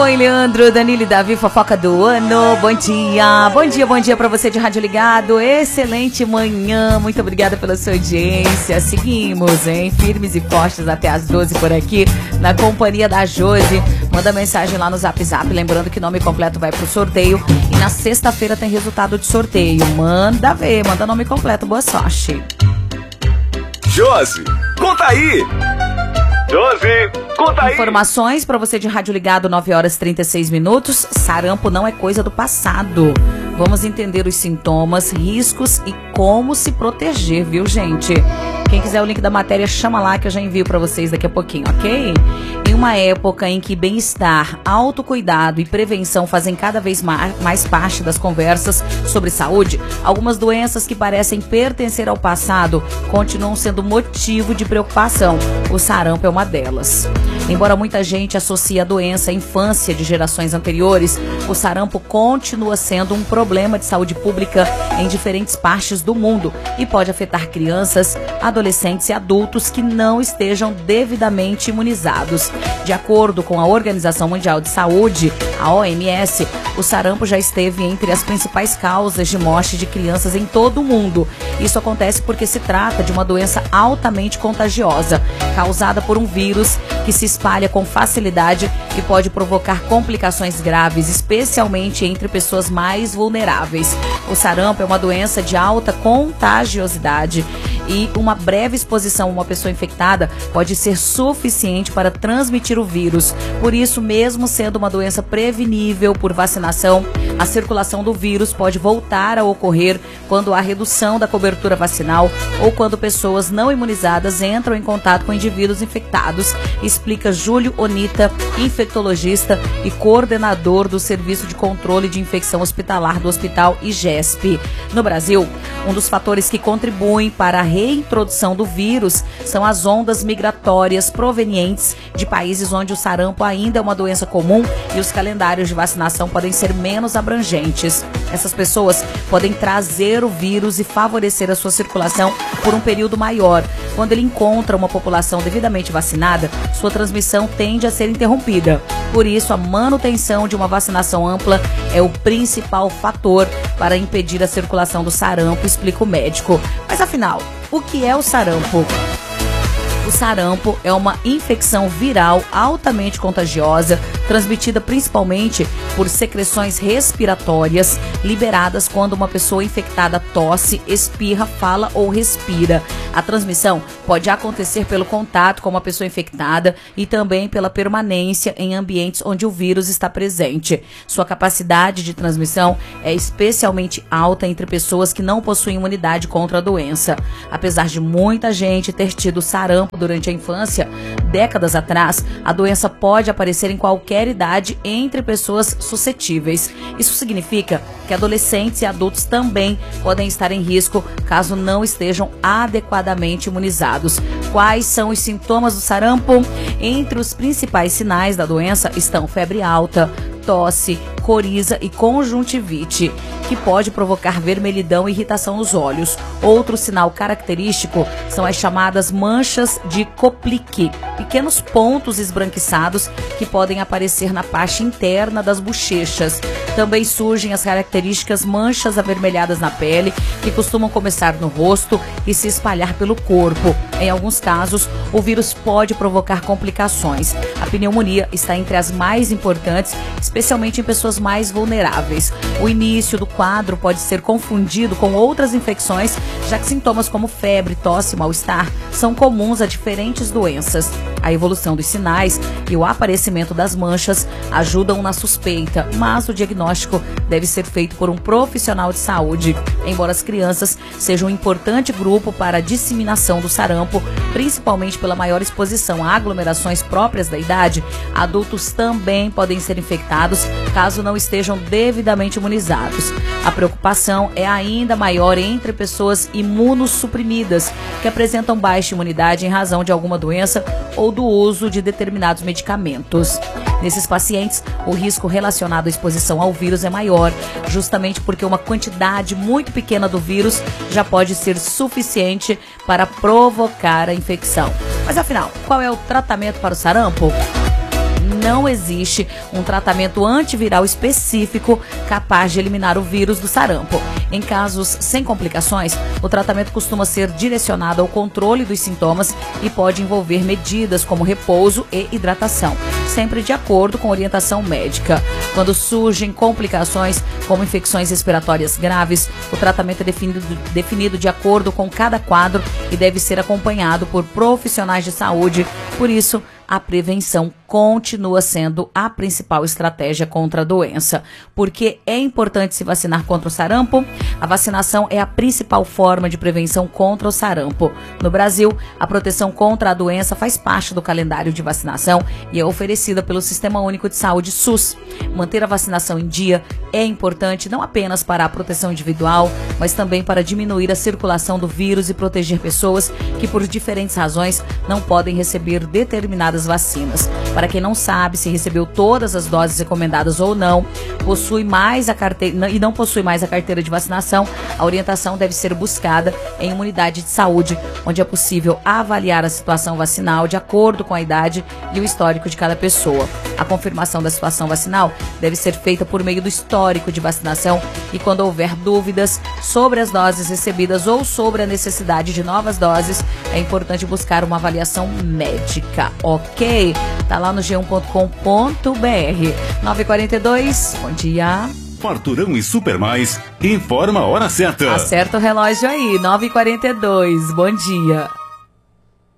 Oi, Leandro, Danilo e Davi, fofoca do ano. Bom dia, bom dia, bom dia pra você de rádio ligado. Excelente manhã, muito obrigada pela sua audiência. Seguimos, hein, firmes e fortes até as 12 por aqui, na companhia da Josi. Manda mensagem lá no Zap Zap, lembrando que nome completo vai pro sorteio. E na sexta-feira tem resultado de sorteio. Manda ver, manda nome completo, boa sorte. Josi, conta aí! Josi, conta aí! Informações para você de rádio ligado, 9 horas e 36 minutos. Sarampo não é coisa do passado. Vamos entender os sintomas, riscos e como se proteger, viu, gente? Quem quiser o link da matéria, chama lá que eu já envio para vocês daqui a pouquinho, ok? Em uma época em que bem-estar, autocuidado e prevenção fazem cada vez mais parte das conversas sobre saúde, algumas doenças que parecem pertencer ao passado continuam sendo motivo de preocupação. O sarampo é uma delas. Embora muita gente associe a doença à infância de gerações anteriores, o sarampo continua sendo um problema de saúde pública em diferentes partes do mundo e pode afetar crianças, adolescentes e adultos que não estejam devidamente imunizados. De acordo com a Organização Mundial de Saúde, a OMS, o sarampo já esteve entre as principais causas de morte de crianças em todo o mundo. Isso acontece porque se trata de uma doença altamente contagiosa, causada por um vírus que se espalha com facilidade e pode provocar complicações graves, especialmente entre pessoas mais vulneráveis. O sarampo é uma doença de alta contagiosidade e uma breve exposição a uma pessoa infectada pode ser suficiente para transmitir o vírus. Por isso, mesmo sendo uma doença prevenível por vacinação, a circulação do vírus pode voltar a ocorrer quando há redução da cobertura vacinal ou quando pessoas não imunizadas entram em contato com indivíduos infectados, explica Júlio Onita, infectologista e coordenador do Serviço de Controle de Infecção Hospitalar do Hospital IGESP. No Brasil, um dos fatores que contribuem para a reintrodução do vírus são as ondas migratórias provenientes de países onde o sarampo ainda é uma doença comum e os calendários de vacinação podem ser menos abrangentes. Essas pessoas podem trazer o vírus e favorecer a sua circulação por um período maior. Quando ele encontra uma população devidamente vacinada, sua transmissão tende a ser interrompida. Por isso, a manutenção de uma vacinação ampla é o principal fator para impedir a circulação do sarampo, explica o médico. Mas afinal, o que é o sarampo? O sarampo é uma infecção viral altamente contagiosa, transmitida principalmente por secreções respiratórias liberadas quando uma pessoa infectada tosse, espirra, fala ou respira. A transmissão pode acontecer pelo contato com uma pessoa infectada e também pela permanência em ambientes onde o vírus está presente. Sua capacidade de transmissão é especialmente alta entre pessoas que não possuem imunidade contra a doença. Apesar de muita gente ter tido sarampo durante a infância, décadas atrás, a doença pode aparecer em qualquer idade entre pessoas suscetíveis. Isso significa que adolescentes e adultos também podem estar em risco caso não estejam adequadamente imunizados. Quais são os sintomas do sarampo? Entre os principais sinais da doença estão febre alta, tosse, coriza e conjuntivite, que pode provocar vermelhidão e irritação nos olhos. Outro sinal característico são as chamadas manchas de Koplik, pequenos pontos esbranquiçados que podem aparecer na parte interna das bochechas. Também surgem as características manchas avermelhadas na pele, que costumam começar no rosto e se espalhar pelo corpo. Em alguns casos, o vírus pode provocar complicações. A pneumonia está entre as mais importantes, especialmente em pessoas mais vulneráveis. O início do quadro pode ser confundido com outras infecções, já que sintomas como febre, tosse e mal-estar são comuns a diferentes doenças. A evolução dos sinais e o aparecimento das manchas ajudam na suspeita, mas o diagnóstico deve ser feito por um profissional de saúde. Embora as crianças sejam um importante grupo para a disseminação do sarampo, principalmente pela maior exposição a aglomerações próprias da idade, adultos também podem ser infectados caso não estejam devidamente imunizados. A preocupação é ainda maior entre pessoas imunossuprimidas, que apresentam baixa imunidade em razão de alguma doença ou do uso de determinados medicamentos. Nesses pacientes, o risco relacionado à exposição ao vírus é maior, justamente porque uma quantidade muito pequena do vírus já pode ser suficiente para provocar a infecção. Mas afinal, qual é o tratamento para o sarampo? não existe um tratamento antiviral específico capaz de eliminar o vírus do sarampo. Em casos sem complicações, o tratamento costuma ser direcionado ao controle dos sintomas e pode envolver medidas como repouso e hidratação, sempre de acordo com orientação médica. Quando surgem complicações, como infecções respiratórias graves, o tratamento é definido de acordo com cada quadro e deve ser acompanhado por profissionais de saúde. Por isso, a prevenção continua sendo a principal estratégia contra a doença. Por que é importante se vacinar contra o sarampo? A vacinação é a principal forma de prevenção contra o sarampo. No Brasil, a proteção contra a doença faz parte do calendário de vacinação e é oferecida pelo Sistema Único de Saúde, SUS. Manter a vacinação em dia é importante não apenas para a proteção individual, mas também para diminuir a circulação do vírus e proteger pessoas que, por diferentes razões, não podem receber determinadas vacinas. Para quem não sabe se recebeu todas as doses recomendadas ou não, possui mais a carteira e não possui mais a carteira de vacinação, a orientação deve ser buscada em uma unidade de saúde, onde é possível avaliar a situação vacinal de acordo com a idade e o histórico de cada pessoa. A confirmação da situação vacinal deve ser feita por meio do histórico de vacinação e quando houver dúvidas sobre as doses recebidas ou sobre a necessidade de novas doses, é importante buscar uma avaliação médica, ok? Tá lá no g1.com.br. 9h42, bom dia. Farturão e Super Mais informa a hora certa. Acerta o relógio aí, 9h42, bom dia.